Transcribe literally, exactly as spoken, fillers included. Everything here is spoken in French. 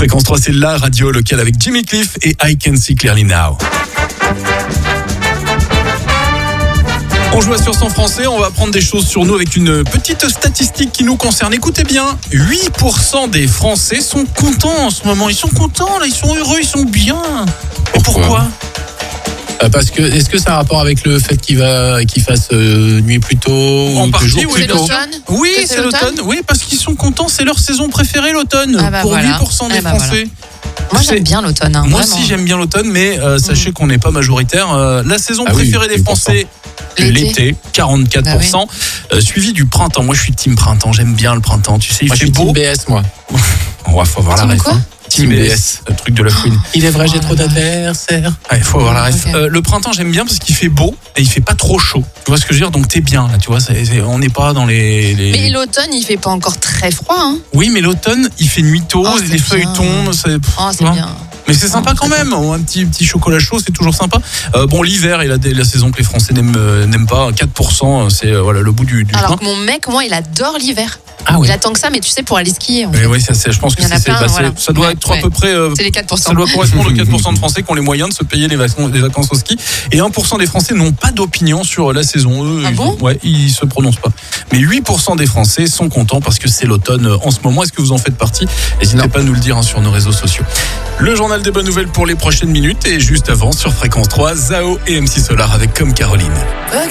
Fréquence trois, c'est la radio locale avec Jimmy Cliff et I Can See Clearly Now. On joue à Sur cent français, on va apprendre des choses sur nous avec une petite statistique qui nous concerne. Écoutez bien, huit pour cent des Français sont contents en ce moment. Ils sont contents, là, ils sont heureux, ils sont bien. Et pourquoi, pourquoi euh, Parce que, est-ce que ça a un rapport avec le fait qu'il, va, qu'il fasse euh, nuit plus tôt en ou partie, jour oui, plus tôt? Oui, c'est, c'est l'automne. l'automne. Oui, parce qu'ils sont contents, c'est leur saison préférée, l'automne. Ah bah pour voilà. huit pour cent des ah bah Français. Voilà. Moi, j'aime bien l'automne. Hein, Moi vraiment. aussi, j'aime bien l'automne, mais euh, sachez mmh. qu'on n'est pas majoritaire. Euh, la saison ah préférée oui, des Français, l'été, l'été quarante-quatre pour cent. Ah oui. euh, suivi du printemps. Moi, je suis team printemps. J'aime bien le printemps. Tu sais, il moi, fait je suis beau. team B S, moi. On va faut avoir team la ref. Quoi hein. Team B S, le truc de la fouine. Il est vrai, j'ai oh trop d'adversaires. Il faut avoir la ref. Okay. Euh, le printemps, j'aime bien parce qu'il fait beau et il fait pas trop chaud. Tu vois ce que je veux dire? Donc t'es bien là, tu vois. C'est, c'est, on n'est pas dans les, les. Mais l'automne, il fait pas encore très froid. Hein. Oui, mais l'automne, il fait nuit tôt, oh, les feuilles bien. tombent. C'est, oh, c'est bien. Mais c'est sympa oh, quand même, un petit, petit chocolat chaud, c'est toujours sympa. Euh, bon, l'hiver est la, la saison que les Français n'aiment, euh, n'aiment pas. quatre pour cent, c'est euh, voilà, le bout du, du Alors train. que mon mec, moi, il adore l'hiver. Ah oui. Il attend que ça, mais tu sais, pour aller skier. En mais fait. oui, ça, c'est, je pense que c'est, plein, bah, voilà. c'est, ça doit ouais, être ouais. à peu près. Euh, c'est les quatre pour cent. Ça doit correspondre aux quatre pour cent de Français qui ont les moyens de se payer les vacances, les vacances au ski. Et un pour cent des Français n'ont pas d'opinion sur la saison. Eux, ah ils, bon ouais, ils se prononcent pas. Mais huit pour cent des Français sont contents parce que c'est l'automne en ce moment. Est-ce que vous en faites partie? N'hésitez pas à nous le dire hein, sur nos réseaux sociaux. Le journal des bonnes nouvelles pour les prochaines minutes. Et juste avant, sur Fréquence trois, Zao et M C Solar avec Comme Caroline.